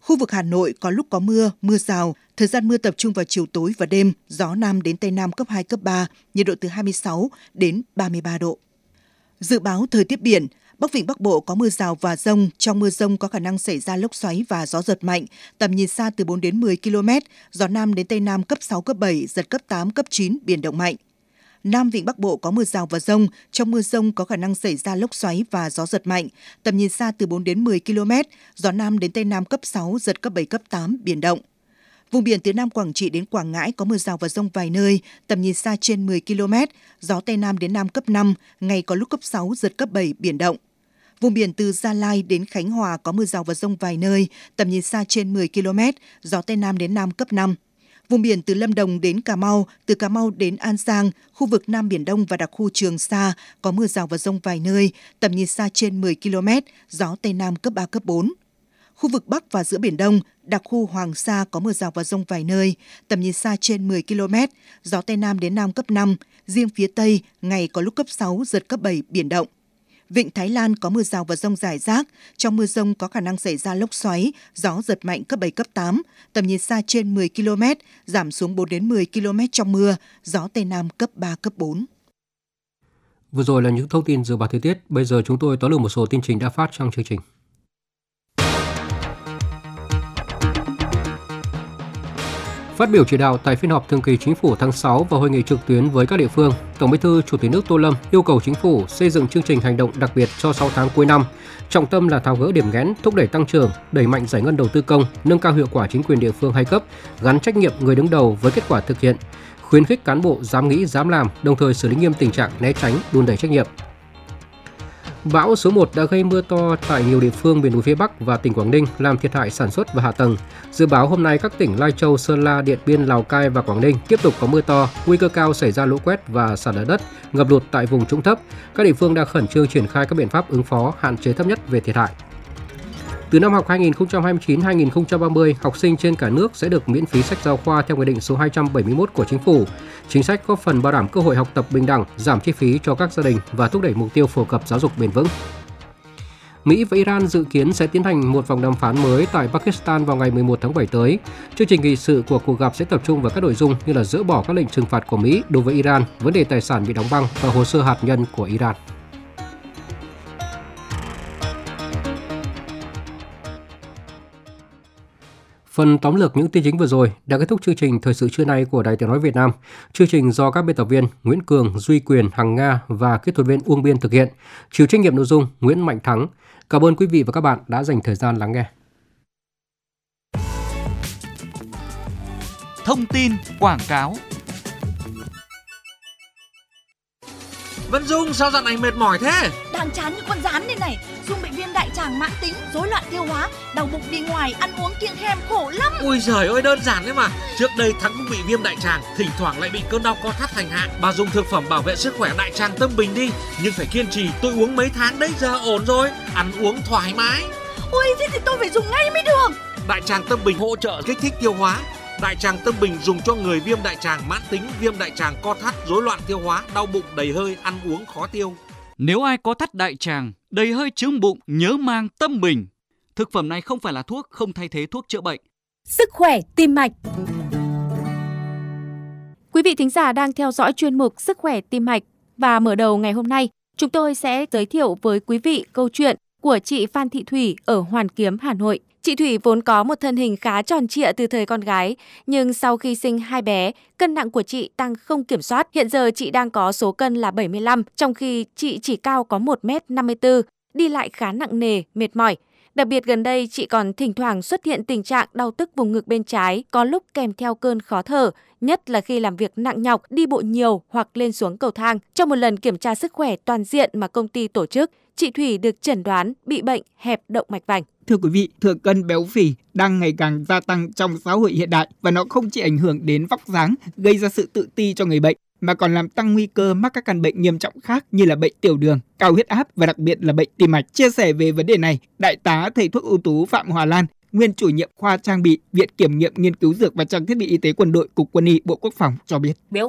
Khu vực Hà Nội có lúc có mưa, mưa rào, thời gian mưa tập trung vào chiều tối và đêm, gió Nam đến Tây Nam cấp 2, cấp 3, nhiệt độ từ 26 đến 33 độ. Dự báo thời tiết biển, Bắc Vịnh Bắc Bộ có mưa rào và dông, trong mưa dông có khả năng xảy ra lốc xoáy và gió giật mạnh, tầm nhìn xa từ 4 đến 10 km, gió Nam đến Tây Nam cấp 6, cấp 7, giật cấp 8, cấp 9, biển động mạnh. Nam Vịnh Bắc Bộ có mưa rào và dông, trong mưa dông có khả năng xảy ra lốc xoáy và gió giật mạnh, tầm nhìn xa từ 4 đến 10 km, gió Nam đến Tây Nam cấp 6, giật cấp 7, cấp 8, biển động. Vùng biển từ Nam Quảng Trị đến Quảng Ngãi có mưa rào và dông vài nơi, tầm nhìn xa trên 10 km, gió Tây Nam đến Nam cấp 5, ngày có lúc cấp 6, giật cấp 7, biển động. Vùng biển từ Gia Lai đến Khánh Hòa có mưa rào và dông vài nơi, tầm nhìn xa trên 10 km, gió Tây Nam đến Nam cấp 5. Vùng biển từ Lâm Đồng đến Cà Mau, từ Cà Mau đến An Giang, khu vực Nam Biển Đông và đặc khu Trường Sa có mưa rào và dông vài nơi, tầm nhìn xa trên 10 km, gió Tây Nam cấp 3, cấp 4. Khu vực Bắc và giữa Biển Đông, đặc khu Hoàng Sa có mưa rào và dông vài nơi, tầm nhìn xa trên 10 km, gió Tây Nam đến Nam cấp 5, riêng phía Tây, ngày có lúc cấp 6, giật cấp 7, biển động. Vịnh Thái Lan có mưa rào và dông rải rác, trong mưa dông có khả năng xảy ra lốc xoáy, gió giật mạnh cấp 7, cấp 8, tầm nhìn xa trên 10 km, giảm xuống 4 đến 10 km trong mưa, gió Tây Nam cấp 3, cấp 4. Vừa rồi là những thông tin dự báo thời tiết, bây giờ chúng tôi tóm lược một số tin chính đã phát trong chương trình. Phát biểu chỉ đạo tại phiên họp thường kỳ Chính phủ tháng 6 và hội nghị trực tuyến với các địa phương, Tổng Bí thư Chủ tịch nước Tô Lâm yêu cầu Chính phủ xây dựng chương trình hành động đặc biệt cho 6 tháng cuối năm, trọng tâm là tháo gỡ điểm nghẽn, thúc đẩy tăng trưởng, đẩy mạnh giải ngân đầu tư công, nâng cao hiệu quả chính quyền địa phương hai cấp, gắn trách nhiệm người đứng đầu với kết quả thực hiện, khuyến khích cán bộ dám nghĩ, dám làm, đồng thời xử lý nghiêm tình trạng né tránh, đùn đẩy trách nhiệm. Bão số 1 đã gây mưa to tại nhiều địa phương miền núi phía Bắc và tỉnh Quảng Ninh, làm thiệt hại sản xuất và hạ tầng. Dự báo hôm nay các tỉnh Lai Châu, Sơn La, Điện Biên, Lào Cai và Quảng Ninh tiếp tục có mưa to, nguy cơ cao xảy ra lũ quét và sạt lở đất, ngập lụt tại vùng trũng thấp. Các địa phương đang khẩn trương triển khai các biện pháp ứng phó, hạn chế thấp nhất về thiệt hại. Từ năm học 2029-2030, học sinh trên cả nước sẽ được miễn phí sách giáo khoa theo Nghị định số 271 của Chính phủ. Chính sách góp phần bảo đảm cơ hội học tập bình đẳng, giảm chi phí cho các gia đình và thúc đẩy mục tiêu phổ cập giáo dục bền vững. Mỹ và Iran dự kiến sẽ tiến hành một vòng đàm phán mới tại Pakistan vào ngày 11 tháng 7 tới. Chương trình nghị sự của cuộc gặp sẽ tập trung vào các nội dung như là dỡ bỏ các lệnh trừng phạt của Mỹ đối với Iran, vấn đề tài sản bị đóng băng và hồ sơ hạt nhân của Iran. Phần tóm lược những tin chính vừa rồi đã kết thúc chương trình Thời sự trưa nay của Đài Tiếng nói Việt Nam. Chương trình do các biên tập viên Nguyễn Cường, Duy Quyền, Hằng Nga và kỹ thuật viên Uông Biên thực hiện. Chịu trách nhiệm nội dung Nguyễn Mạnh Thắng. Cảm ơn quý vị và các bạn đã dành thời gian lắng nghe. Thông tin quảng cáo. Vân Dung, sao dạo này mệt mỏi thế? Đang chán như con rán đây này. Dung bị viêm đại tràng mãn tính, rối loạn tiêu hóa, đau bụng đi ngoài, ăn uống kiêng khem khổ lắm. Ui giời ơi, đơn giản đấy mà. Trước đây Thắng cũng bị viêm đại tràng, thỉnh thoảng lại bị cơn đau co thắt thành hạn. Bà dùng thực phẩm bảo vệ sức khỏe đại tràng Tâm Bình đi. Nhưng phải kiên trì, tôi uống mấy tháng đấy, giờ ổn rồi. Ăn uống thoải mái. Ui, thế thì tôi phải dùng ngay mới được. Đại tràng Tâm Bình hỗ trợ kích thích tiêu hóa. Đại tràng Tâm Bình dùng cho người viêm đại tràng mãn tính, viêm đại tràng co thắt, rối loạn tiêu hóa, đau bụng, đầy hơi, ăn uống khó tiêu. Nếu ai có thắt đại tràng, đầy hơi, chướng bụng, nhớ mang Tâm Bình. Thực phẩm này không phải là thuốc, không thay thế thuốc chữa bệnh. Sức khỏe tim mạch. Quý vị thính giả đang theo dõi chuyên mục Sức khỏe tim mạch và mở đầu ngày hôm nay, chúng tôi sẽ giới thiệu với quý vị câu chuyện của chị Phan Thị Thủy ở Hoàn Kiếm, Hà Nội. Chị Thủy vốn có một thân hình khá tròn trịa từ thời con gái, nhưng sau khi sinh hai bé, cân nặng của chị tăng không kiểm soát. Hiện giờ chị đang có số cân là 75, trong khi chị chỉ cao có 1m54, đi lại khá nặng nề, mệt mỏi. Đặc biệt gần đây chị còn thỉnh thoảng xuất hiện tình trạng đau tức vùng ngực bên trái, có lúc kèm theo cơn khó thở, nhất là khi làm việc nặng nhọc, đi bộ nhiều hoặc lên xuống cầu thang. Trong một lần kiểm tra sức khỏe toàn diện mà công ty tổ chức, chị Thủy được chẩn đoán bị bệnh hẹp động mạch vành. Thưa quý vị, thừa cân béo phì đang ngày càng gia tăng trong xã hội hiện đại và nó không chỉ ảnh hưởng đến vóc dáng, gây ra sự tự ti cho người bệnh mà còn làm tăng nguy cơ mắc các căn bệnh nghiêm trọng khác như là bệnh tiểu đường, cao huyết áp và đặc biệt là bệnh tim mạch. Chia sẻ về vấn đề này, Đại tá thầy thuốc ưu tú Phạm Hòa Lan, nguyên chủ nhiệm khoa trang bị Viện Kiểm nghiệm Nghiên cứu Dược và Trang thiết bị Y tế Quân đội, Cục Quân y, Bộ Quốc phòng cho biết.